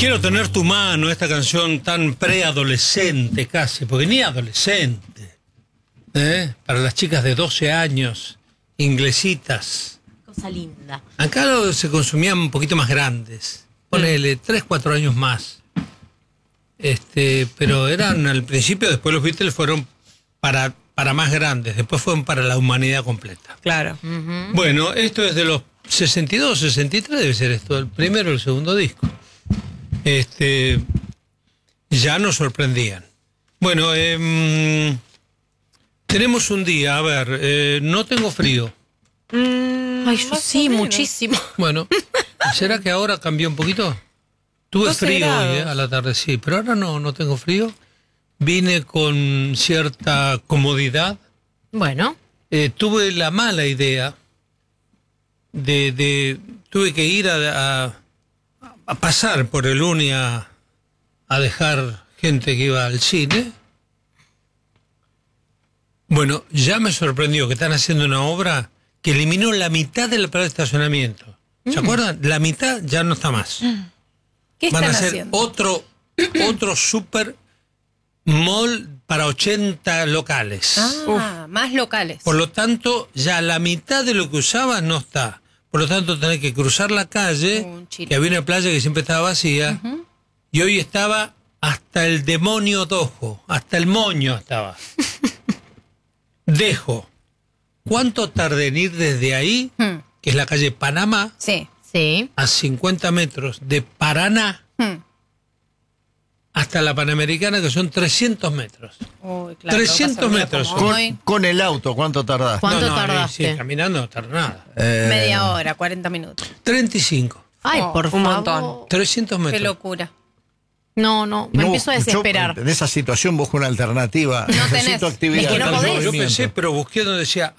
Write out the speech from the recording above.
Quiero tener tu mano, esta canción tan preadolescente casi, porque ni adolescente. Para las chicas de 12 años, inglesitas. Cosa linda. Acá se consumían un poquito más grandes. Ponele 3, 4 años más. Pero eran al principio, después los Beatles fueron para más grandes, después fueron para la humanidad completa. Claro. Bueno, esto es de los 62, 63 debe ser esto, el primero o el segundo disco. Ya nos sorprendían. Bueno, tenemos un día, a ver, no tengo frío. Ay, yo sí, muchísimo. Bueno, ¿será que ahora cambió un poquito? Tuve 12 frío hoy, grados. a la tarde, sí, pero ahora no tengo frío. Vine con cierta comodidad. Bueno. Tuve la mala idea tuve que ir a pasar por el Uni a dejar gente que iba al cine. Bueno, ya me sorprendió que están haciendo una obra que eliminó la mitad de la parada de estacionamiento. ¿Se acuerdan? La mitad ya no está más. ¿Qué Van a están hacer haciendo? otro super mall para 80 locales. Más locales. Por lo tanto, ya la mitad de lo que usabas no está. Por lo tanto, tenés que cruzar la calle, Un chile. que había una playa que siempre estaba vacía, y hoy estaba hasta el demonio dojo, hasta el moño estaba. Dejo. ¿Cuánto tardé en ir desde ahí, que es la calle Panamá, Sí. Sí. a 50 metros de Paraná, hasta la Panamericana, que son 300 metros? Uy, claro, 300 pasa un día metros. como hoy. Con el auto, ¿cuánto tardaste? ¿Cuánto No, tardaste? sí, caminando no tarda nada. Media hora, 40 minutos. 35, Ay, Oh, por un favor. montón. 300 Qué metros. locura. No, me empiezo a desesperar. En esa situación busco una alternativa. No tenés. Necesito actividad. Es que no podés. Yo pensé, pero busqué donde decía